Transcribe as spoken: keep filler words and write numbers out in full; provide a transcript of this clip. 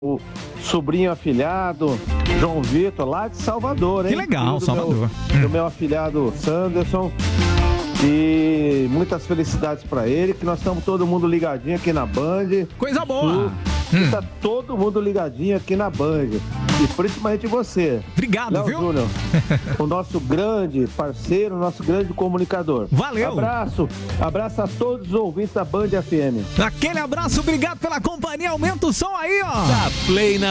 o sobrinho afilhado, João Vitor, lá de Salvador, hein? Que legal, do Salvador. Meu, do meu afilhado Sanderson. E muitas felicidades pra ele, que nós estamos todo mundo ligadinho aqui na Band. Coisa boa. Hum. Tá todo mundo ligadinho aqui na Band. E principalmente você. Obrigado, Léo viu? Júnior, o nosso grande parceiro, nosso grande comunicador. Valeu. Abraço. Abraço a todos os ouvintes da Band F M. Aquele abraço, obrigado pela companhia. Aumenta o som aí, ó. Da Play na